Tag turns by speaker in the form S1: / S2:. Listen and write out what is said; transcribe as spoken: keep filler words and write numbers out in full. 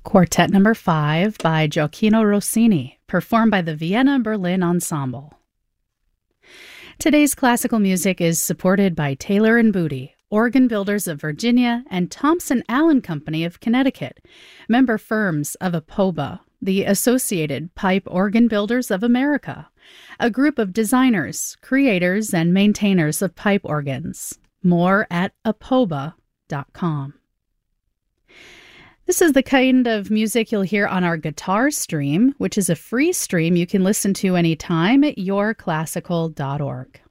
S1: Quartet number five by Gioacchino Rossini, performed by the Vienna Berlin Ensemble. Today's classical music is supported by Taylor and Booty, organ builders of Virginia, and Thompson Allen Company of Connecticut, member firms of A P O B A, the Associated Pipe Organ Builders of America, a group of designers, creators, and maintainers of pipe organs. More at apoba dot com. This is the kind of music you'll hear on our guitar stream, which is a free stream you can listen to anytime at your classical dot org.